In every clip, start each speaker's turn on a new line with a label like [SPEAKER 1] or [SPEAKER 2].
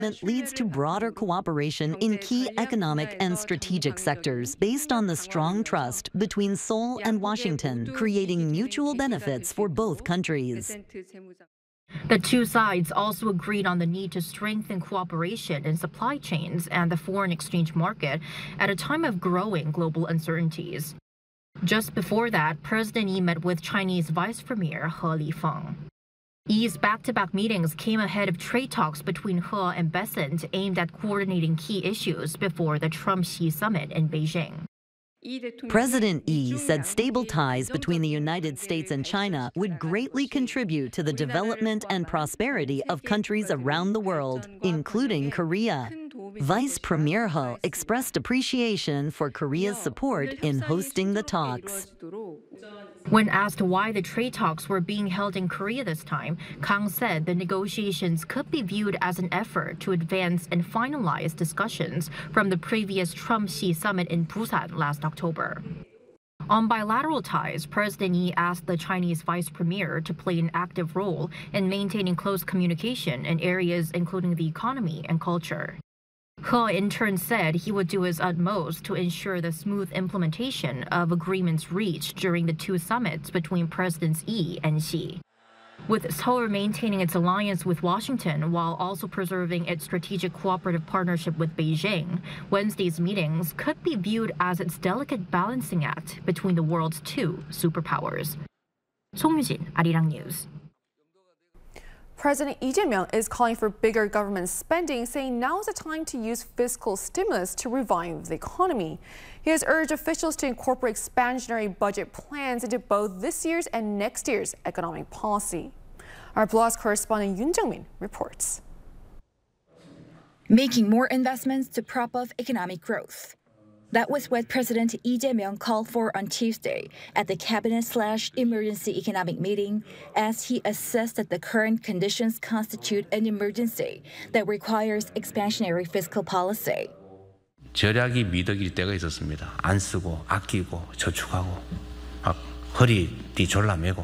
[SPEAKER 1] leads to broader cooperation in key economic and strategic sectors based on the strong trust between Seoul and Washington, creating mutual benefits for both countries.
[SPEAKER 2] The two sides also agreed on the need to strengthen cooperation in supply chains and the foreign exchange market at a time of growing global uncertainties. Just before that, President Lee met with Chinese Vice Premier He Lifeng. Lee's back-to-back meetings came ahead of trade talks between He and Bessent aimed at coordinating key issues before the Trump-Xi summit in Beijing.
[SPEAKER 1] President Lee said stable ties between the United States and China would greatly contribute to the development and prosperity of countries around the world, including Korea. Vice Premier He expressed appreciation for Korea's support in hosting the talks.
[SPEAKER 2] When asked why the trade talks were being held in Korea this time, Kang said the negotiations could be viewed as an effort to advance and finalize discussions from the previous Trump-Xi summit in Busan last October. On bilateral ties, President Lee asked the Chinese vice premier to play an active role in maintaining close communication in areas including the economy and culture. He in turn said he would do his utmost to ensure the smooth implementation of agreements reached during the two summits between Presidents Lee and Xi. With Seoul maintaining its alliance with Washington while also preserving its strategic cooperative partnership with Beijing, Wednesday's meetings could be viewed as its delicate balancing act between the world's two superpowers. 송유진, 아리랑 뉴스.
[SPEAKER 3] President Lee Jae-myung is calling for bigger government spending, saying now is the time to use fiscal stimulus to revive the economy. He has urged officials to incorporate expansionary budget plans into both this year's and next year's economic policy. Our Blue House correspondent Yoon Jung-min reports.
[SPEAKER 4] Making more investments to prop up economic growth. That was what President Lee Jae-myung called for on Tuesday at the Cabinet/Emergency Economic Meeting as he assessed that the current conditions constitute an emergency that requires expansionary fiscal policy.
[SPEAKER 5] 절약이 미덕일 때가 있었습니다. 안 쓰고 아끼고 저축하고 막 허리띠 졸라매고.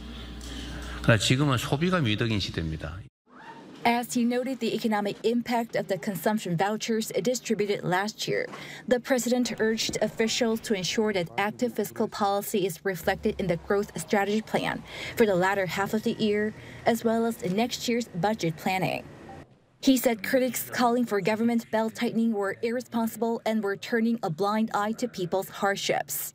[SPEAKER 5] 그러나 지금은 소비가 미덕인 시대입니다.
[SPEAKER 4] As he noted the economic impact of the consumption vouchers distributed last year, the president urged officials to ensure that active fiscal policy is reflected in the growth strategy plan for the latter half of the year, as well as next year's budget planning. He said critics calling for government belt-tightening were irresponsible and were turning a blind eye to people's hardships.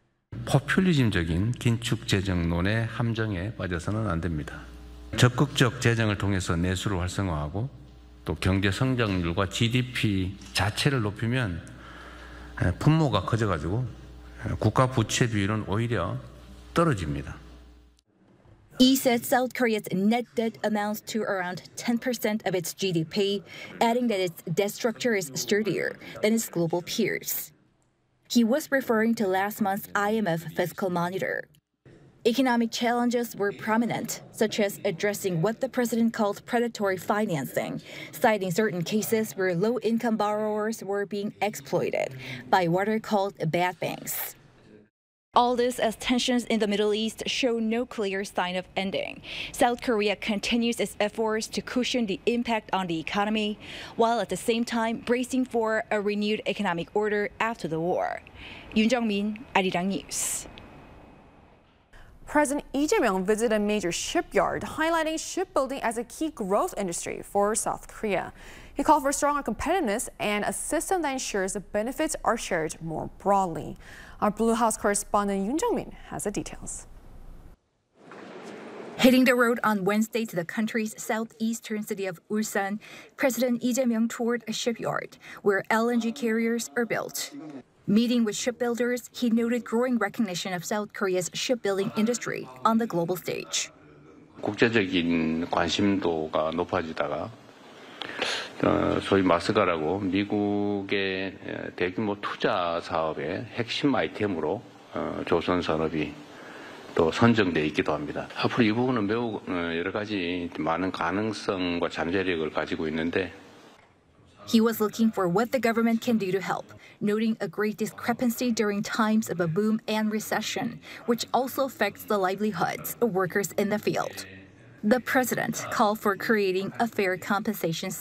[SPEAKER 5] 포퓰리즘적인 긴축 재정론의 함정에 빠져서는 안 됩니다. 적극적 재정을 통해서 내수를 활성화하고 또 경제 성장률과 GDP 자체를 높이면 분모가 커져가지고 국가 부채 비율은 오히려 떨어집니다.
[SPEAKER 4] Lee said South Korea's net debt amounts to around 10% of its GDP, adding that its debt structure is sturdier than its global peers. He was referring to last month's IMF fiscal monitor. Economic challenges were prominent, such as addressing what the president called predatory financing, citing certain cases where low-income borrowers were being exploited by what are called bad banks. All this as tensions in the Middle East show no clear sign of ending. South Korea continues its efforts to cushion the impact on the economy, while at the same time bracing for a renewed economic order after the war. Yoon Jung-min, Arirang News.
[SPEAKER 3] President Lee Jae-myung visited a major shipyard, highlighting shipbuilding as a key growth industry for South Korea. He called for stronger competitiveness and a system that ensures the benefits are shared more broadly. Our Blue House correspondent Yoon Jung-min has the details.
[SPEAKER 4] Hitting the road on Wednesday to the country's southeastern city of Ulsan, President Lee Jae-myung toured a shipyard where LNG carriers are built. Meeting with shipbuilders, he noted growing recognition of South Korea's shipbuilding industry on the global stage.
[SPEAKER 5] 국제적인 관심도가 높아지다가 소위 마스가라고 미국의 대규모 투자 사업의 핵심 아이템으로 조선 산업이 또 선정돼 있기도 합니다. 앞으로 이 부분은 매우 여러 가지 많은 가능성과 잠재력을 가지고 있는데.
[SPEAKER 4] He was looking for what the government can do to help, noting a great discrepancy during times of a boom and recession, which also affects the livelihoods of workers in the field. The president called for creating a fair compensation